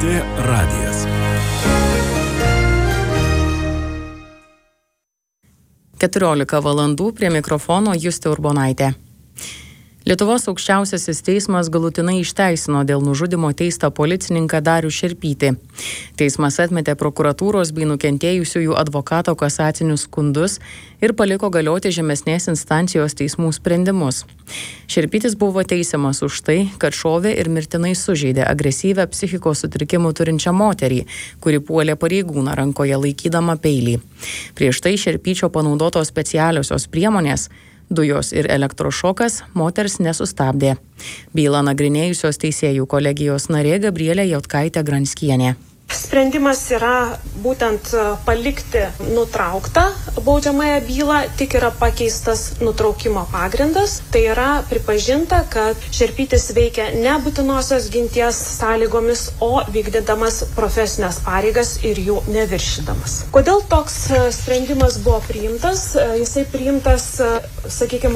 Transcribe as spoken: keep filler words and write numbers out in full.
Lrt radijas. keturiolika valandų prie mikrofono Justė Urbonaitė. Lietuvos aukščiausiasis teismas galutinai išteisino dėl nužudimo teistą policininką Darių Šerpytį. Teismas atmetė prokuratūros bei nukentėjusiųjų advokato kasacinius skundus ir paliko galioti žemesnės instancijos teismų sprendimus. Šerpytis buvo teisiamas už tai, kad šovė ir mirtinai sužeidė agresyvę psichikos sutrikimų turinčią moterį, kuri puolė pareigūną rankoje laikydama peilį. Prieš tai Šerpyčio panaudotos specialiosios priemonės, dujos ir elektrošokas, moters nesustabdė. Bylą nagrinėjusios teisėjų kolegijos narė Gabrielė Jautkaitė Granskienė. Sprendimas yra būtent palikti nutrauktą baudžiamąją bylą, tik yra pakeistas nutraukimo pagrindas. Tai yra pripažinta, kad Šerpytis veikia ne būtinosios ginties sąlygomis, o vykdydamas profesinės pareigas ir jų neviršydamas. Kodėl toks sprendimas buvo priimtas? Jisai priimtas, sakykime,